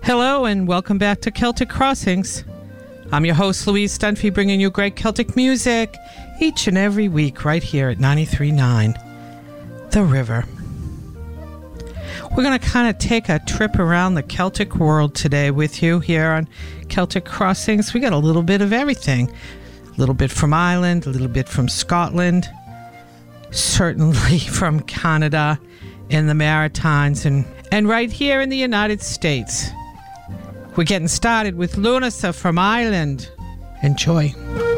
Hello and welcome back to Celtic Crossings. I'm your host, Louise Dunphy, bringing you great Celtic music each and every week right here at 93.9 The River. We're going to kind of take a trip around the Celtic world today with you here on Celtic Crossings. We got a little bit of everything. A little bit from Ireland, a little bit from Scotland, certainly from Canada and the Maritimes, and right here in the United States. We're getting started with Lunasa from Ireland. Enjoy.